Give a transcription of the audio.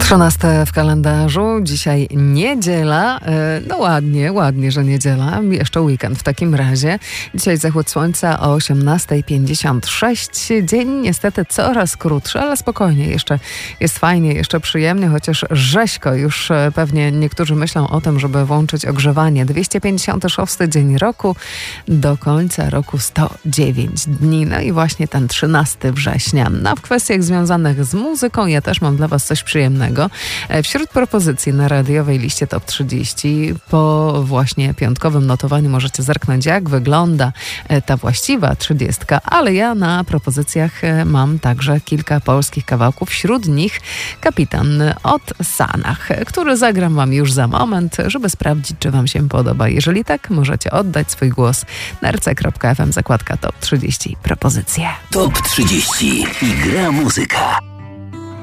13 w kalendarzu, dzisiaj niedziela. No ładnie, że niedziela. Jeszcze weekend w takim razie. Dzisiaj zachód słońca o 18:56. Dzień niestety coraz krótszy, ale spokojnie. Jeszcze jest fajnie, jeszcze przyjemnie, chociaż rzeźko. Już pewnie niektórzy myślą o tym, żeby włączyć ogrzewanie. 256 dzień roku, do końca roku 109 dni. No i właśnie ten 13 września. No w kwestiach związanych z muzyką ja też mam dla Was coś przyjemnego. Wśród propozycji na radiowej liście Top 30 po właśnie piątkowym notowaniu możecie zerknąć, jak wygląda ta właściwa 30, ale ja na propozycjach mam także kilka polskich kawałków. Wśród nich Kapitan od Sanach, który zagram Wam już za moment, żeby sprawdzić, czy Wam się podoba. Jeżeli tak, możecie oddać swój głos na rc.fm, zakładka Top 30 propozycje. Top 30 i gra muzyka.